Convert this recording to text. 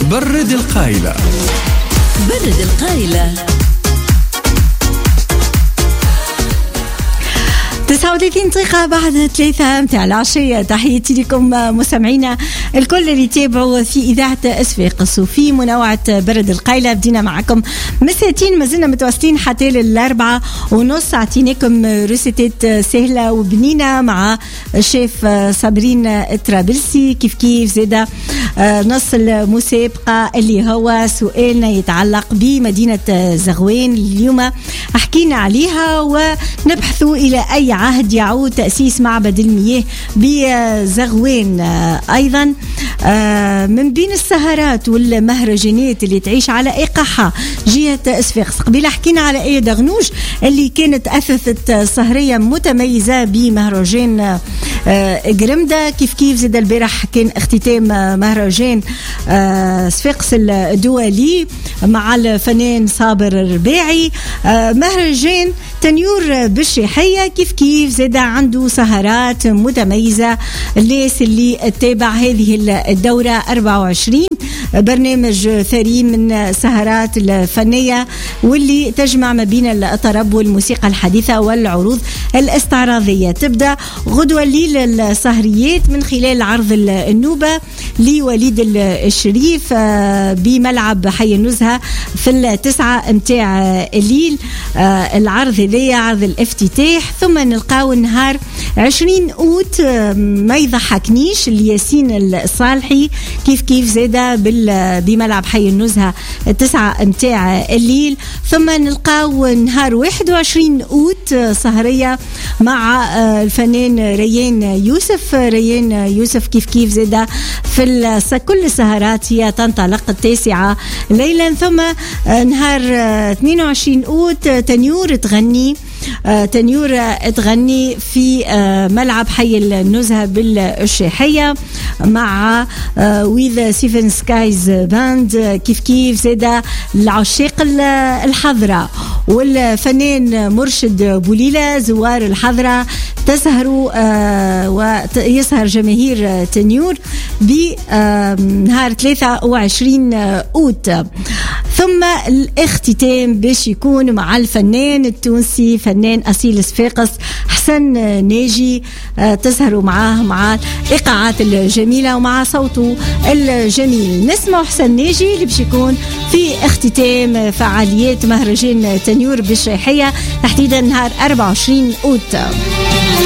برد القايلة. برد القايلة 39 دقيقة بعد 3 متاع العشية. تحياتي لكم مستمعينا الكل اللي يتابعوا في إذاعة أسفيقس وفي منوعة برد القايلة. بدينا معكم مساتين، ما زلنا متواصلين حتى ل4:30. عطيناكم روسيتات سهلة وبنينة مع الشيف صابرين الترابلسي. كيف زيدا نص المسابقة اللي هو سؤالنا يتعلق بمدينة زغوين. اليوم حكينا عليها ونبحثوا إلى أي عهد يعود تأسيس معبد المياه بزغوين. أيضا من بين السهرات والمهرجانات اللي تعيش على إيقاعها جهة أسفيقس. قبيل حكينا على أي دغنوش اللي كانت أثثت سهرية متميزة بمهرجان قرمدة. كيف زاد البارح كان اختتام مهرجان صفاقس الدولي مع الفنان صابر الرباعي. مهرجان تنيور بالشيحية كيف زاد عنده سهرات متميزة. الناس اللي تتابع هذه الدورة 24 برنامج ثري من السهرات الفنية واللي تجمع ما بين الطرب والموسيقى الحديثة والعروض الاستعراضية. تبدأ غدوة الليل السهريات من خلال عرض النوبة لوليد الشريف بملعب حي النزهة في 9 متاع الليل. العرض هذا عرض الافتتاح. ثم نلقاو نهار 20 أوت ما يضحكنيش الياسين الصالحي كيف زادا بملعب حي النزهة 9 متاع الليل. ثم نلقاو نهار 21 أوت سهرية مع الفنان ريان يوسف كيف زادا في كل السهرات هي تنطلق 9 ليلا. ثم نهار 22 أوت تنيور تغني في ملعب حي النزهة بالشيحية مع ويذ سيفن سكايز باند كيف زادا العشاق الحضرة والفنان مرشد بوليلة. زوار الحضرة تسهروا ويسهر جماهير تنيور بنهار 23 أوت. ثم الاختتام باش يكون مع الفنان التونسي فنان أصيل صفاقس حسن ناجي. تسهروا معاه مع الإيقاعات الجميلة ومع صوته الجميل. نسمع حسن ناجي اللي باش يكون في اختتام فعاليات مهرجان تنيور بالشيحية تحديدا نهار 24 أوت.